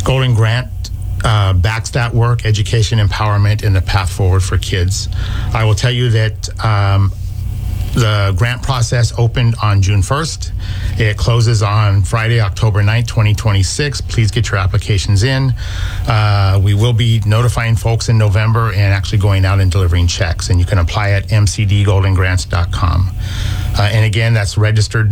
Golden Grant backs that work, education, empowerment, and the path forward for kids. I will tell you that the grant process opened on June 1st. It closes on Friday, October 9th, 2026. Please get your applications in. We will be notifying folks in November and actually going out and delivering checks. And you can apply at mcdgoldengrants.com. And again, that's registered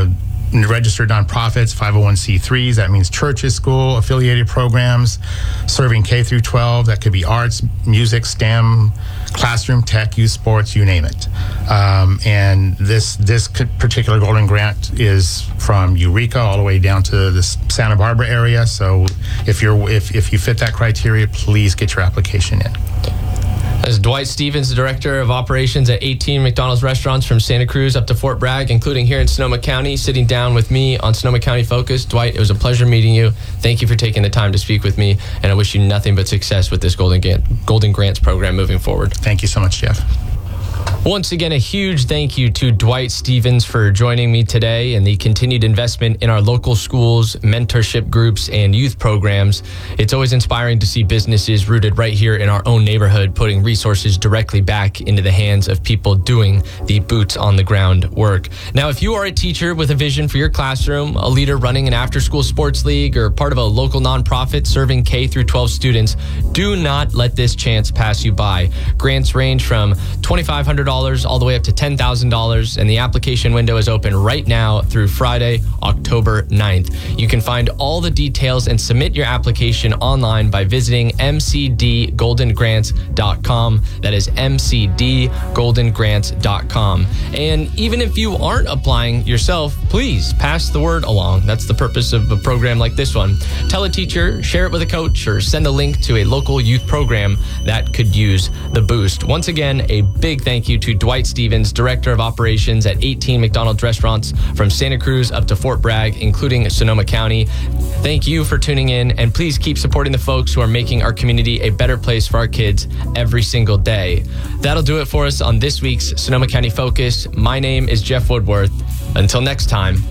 nonprofits, 501c3s. That means churches, school, affiliated programs, serving K through 12. That could be arts, music, STEM, classroom, tech, youth sports, you name it. And this particular Golden Grant is from Eureka all the way down to the Santa Barbara area. So if you fit that criteria, please get your application in. As Dwight Stevens, the Director of Operations at 18 McDonald's restaurants from Santa Cruz up to Fort Bragg, including here in Sonoma County, sitting down with me on Sonoma County Focus. Dwight, it was a pleasure meeting you. Thank you for taking the time to speak with me, and I wish you nothing but success with this Golden Grants program moving forward. Thank you so much, Jeff. Once again, a huge thank you to Dwight Stevens for joining me today and the continued investment in our local schools, mentorship groups, and youth programs. It's always inspiring to see businesses rooted right here in our own neighborhood putting resources directly back into the hands of people doing the boots on the ground work. Now, if you are a teacher with a vision for your classroom, a leader running an after-school sports league, or part of a local nonprofit serving K through 12 students, do not let this chance pass you by. Grants range from $2,500 all the way up to $10,000, and the application window is open right now through Friday, October 9th. You can find all the details and submit your application online by visiting mcdgoldengrants.com. That is mcdgoldengrants.com. And even if you aren't applying yourself, please pass the word along. That's the purpose of a program like this one. Tell a teacher, share it with a coach, or send a link to a local youth program that could use the boost. Once again, a big thank you to Dwight Stevens, Director of Operations at 18 McDonald's restaurants from Santa Cruz up to Fort Bragg, including Sonoma County. Thank you for tuning in, and please keep supporting the folks who are making our community a better place for our kids every single day. That'll do it for us on this week's Sonoma County Focus. My name is Jeff Woodworth. Until next time,